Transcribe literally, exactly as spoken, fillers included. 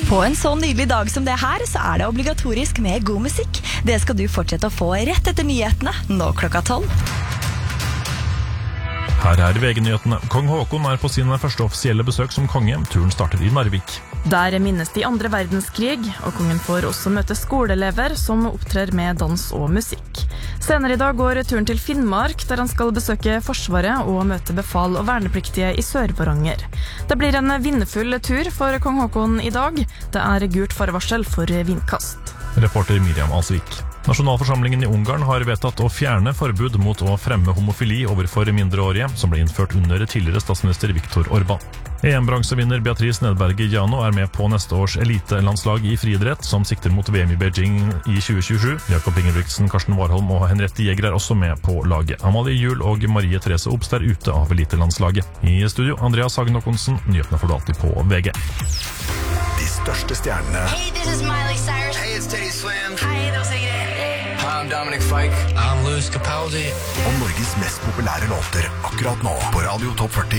På en så nydelig dag som det her, så er det obligatorisk med god musikk. Det skal du fortsette å få rett etter nyhetene, nå klokka tolv. Her er V G-nyhetene. Kong Håkon er på sin første offisielle besøk som konge. Turen starter i Narvik. Der minnes de andre verdenskrig, og kongen får også møte skoleelever som opptrer med dans og musikk. Senere i dag går turen til Finnmark, der han skal besøke Forsvaret og møte befal og vernepliktige i Sør-Varanger. Det blir en vindfull tur for kong Håkon i dag. Det er gult farevarsel for vindkast. Reporter Miriam Alsvik. Nasjonalforsamlingen i Ungarn har vedtatt å fjerne forbud mot å fremme homofili overfor mindreårige, som ble innført under tidligere statsminister Viktor Orbán. E M-bronsevinner Beatrice Nedberg Jano er med på neste års elitelandslag i friidrett, som sikter mot V M i Beijing i tjue tjuesju. Jakob Ingebrigtsen, Karsten Warholm og Henriette Jæger er også med på laget. Amalie Juel og Marie Therese Obst er ute av elitelandslaget. I studio, Andreas Hagen Håkonsen. Nyhetene får du alltid på V G. De største stjernene. Hey, this is Miley Cyrus. Hey, it's Teddy Swims. Hei, det er Sigrid. Hi, I'm Dominic Fike. I'm Louis Capaldi. Og Norges mest populære låter akkurat nå på Radio Top førti.